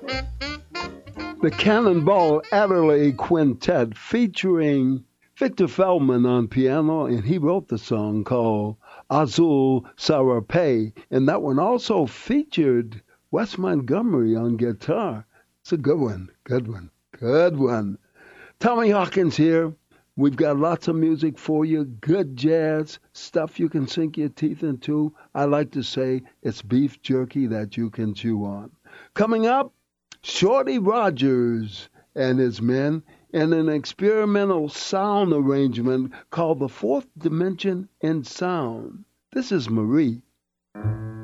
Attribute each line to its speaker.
Speaker 1: The Cannonball Adderley Quintet featuring Victor Feldman on piano, and he wrote the song called Azul Sarape, and that one also featured Wes Montgomery on guitar. It's a good one, good one, good one. Tommy Hawkins here. We've got lots of music for you, good jazz, stuff you can sink your teeth into. I like to say it's beef jerky that you can chew on. Coming up, Shorty Rogers and his men in an experimental sound arrangement called The Fourth Dimension in Sound. This is Marie.